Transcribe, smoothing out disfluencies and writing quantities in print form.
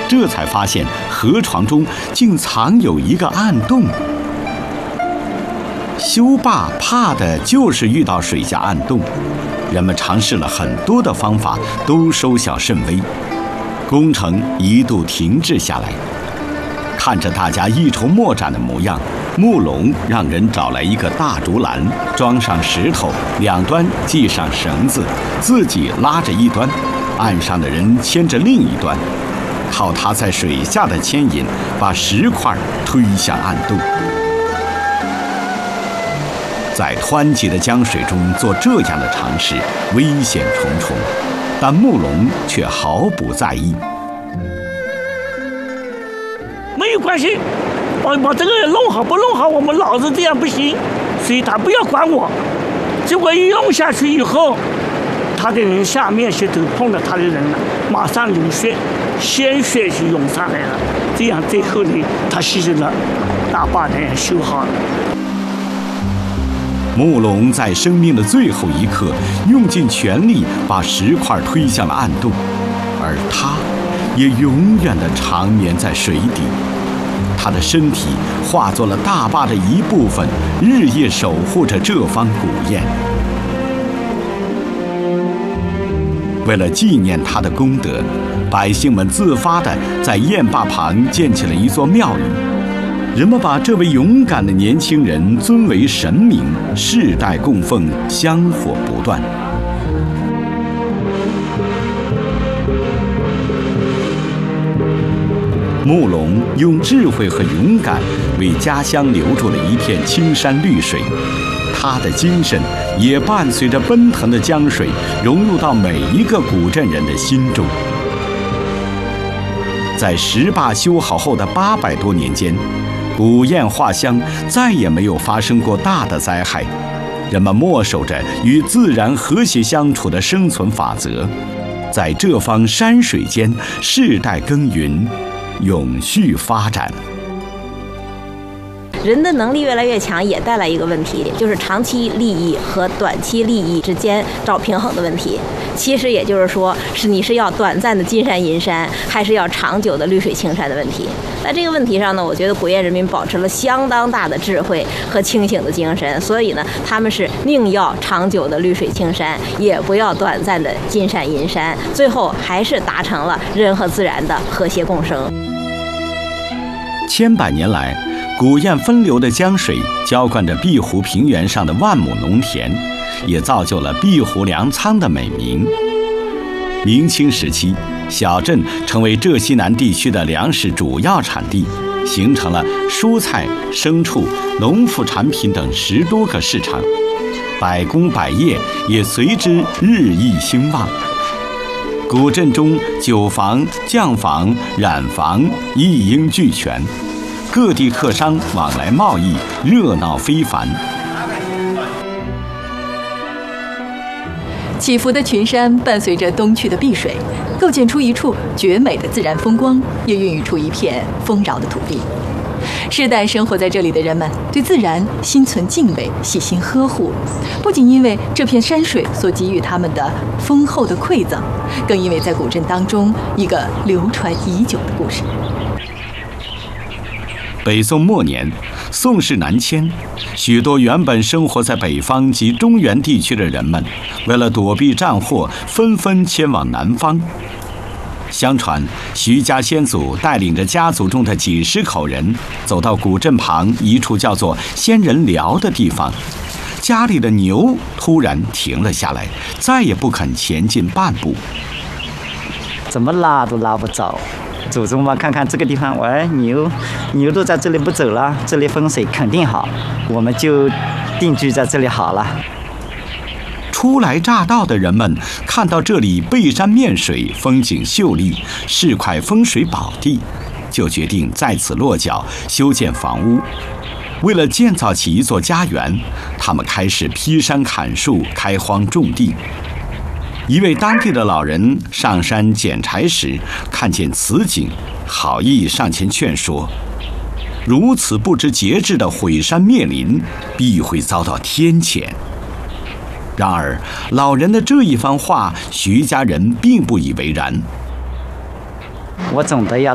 这才发现河床中竟藏有一个暗洞。修坝怕的就是遇到水下暗洞，人们尝试了很多的方法，都收效甚微，工程一度停滞下来。看着大家一筹莫展的模样，慕容让人找来一个大竹篮，装上石头，两端系上绳子，自己拉着一端，岸上的人牵着另一端，靠他在水下的牵引，把石块推向暗洞。在湍急的江水中做这样的尝试，危险重重，但慕容却毫不在意。 没有关系，把这个弄好不弄好，我们老子这样不行，所以他不要管我。结果一用下去以后，他的人下面去头碰到他的人了，马上流血，鲜血就涌上来了。这样最后呢，他牺牲了，大坝呢修好了。 慕容在生命的最后一刻，用尽全力把石块推向了暗洞，而他也永远地长眠在水底。他的身体化作了大坝的一部分，日夜守护着这方古堰。为了纪念他的功德，百姓们自发地在堰坝旁建起了一座庙宇。人们把这位勇敢的年轻人尊为神明，世代供奉，香火不断。慕容用智慧和勇敢为家乡留住了一片青山绿水，他的精神也伴随着奔腾的江水融入到每一个古镇人的心中。在石坝修好后的800多年间，古堰画乡再也没有发生过大的灾害，人们默守着与自然和谐相处的生存法则，在这方山水间世代耕耘，永续发展。 人的能力越来越强，也带来一个问题，就是长期利益和短期利益之间找平衡的问题。其实也就是说，你是要短暂的金山银山，还是要长久的绿水青山的问题。在这个问题上呢，我觉得古堰人民保持了相当大的智慧和清醒的精神，所以呢，他们是宁要长久的绿水青山，也不要短暂的金山银山，最后还是达成了人和自然的和谐共生。 千百年来，古堰分流的江水浇灌着碧湖平原上的万亩农田，也造就了碧湖粮仓的美名。明清时期，小镇成为浙西南地区的粮食主要产地，形成了蔬菜、牲畜、农副产品等10多个市场，百工百业也随之日益兴旺。古镇中酒坊、酱坊、染坊一应俱全，各地客商往来贸易，热闹非凡。 起伏的群山伴随着东去的碧水，构建出一处绝美的自然风光，也孕育出一片丰饶的土地。世代生活在这里的人们对自然心存敬畏，细心呵护，不仅因为这片山水所给予他们的丰厚的馈赠，更因为在古镇当中一个流传已久的故事。 北宋末年，宋室南迁，许多原本生活在北方及中原地区的人们，为了躲避战祸，纷纷迁往南方。相传，徐家先祖带领着家族中的几10口人，走到古镇旁一处叫做仙人寮的地方，家里的牛突然停了下来，再也不肯前进半步。 怎么拉都拉不走。祖宗嘛，看看这个地方，牛都在这里不走了，这里风水肯定好，我们就定居在这里好了。 初来乍到的人们看到这里背山面水，风景秀丽，是块风水宝地，就决定在此落脚，修建房屋。为了建造起一座家园，他们开始劈山砍树，开荒种地。一位当地的老人上山捡柴时，看见此景，好意上前劝说：如此不知节制的毁山灭林，必会遭到天谴。然而，老人的这一番话，徐家人并不以为然。 我总得要